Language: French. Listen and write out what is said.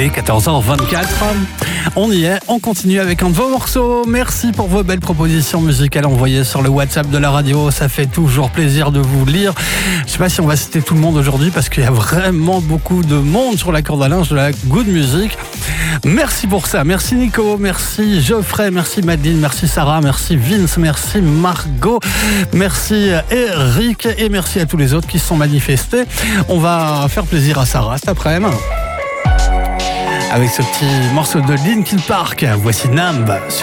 est 14h24. On y est, on continue avec un de vos morceaux. Merci pour vos belles propositions musicales envoyées sur le WhatsApp de la radio. Ça fait toujours plaisir de vous lire. Je sais pas si on va citer tout le monde aujourd'hui parce qu'il y a vraiment beaucoup de monde sur la corde à linge de la Good Music. Merci pour ça. Merci Nico, merci Geoffrey, merci Madeleine, merci Sarah, merci Vince, merci Margot, merci Eric et merci à tous les autres qui se sont manifestés. On va faire plaisir à Sarah cet après-midi avec ce petit morceau de Linkin Park. Voici Numb.